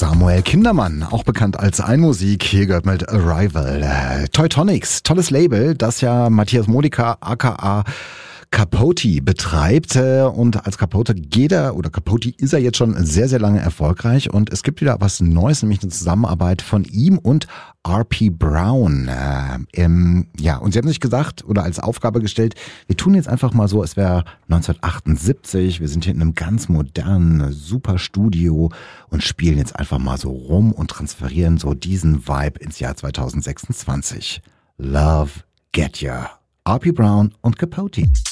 Samuel Kindermann, auch bekannt als Einmusik, hier gehört mit Arrival. Teutonics, tolles Label, das ja Matthias Modica aka Capote betreibt, und als Capote Capote ist er jetzt schon sehr, sehr lange erfolgreich, und es gibt wieder was Neues, nämlich eine Zusammenarbeit von ihm und R.P. Brown. Und sie haben sich gesagt oder als Aufgabe gestellt, wir tun jetzt einfach mal so, es wäre 1978, wir sind hier in einem ganz modernen, super Studio und spielen jetzt einfach mal so rum und transferieren so diesen Vibe ins Jahr 2026. Love, Get Ya. R.P. Brown und Capote.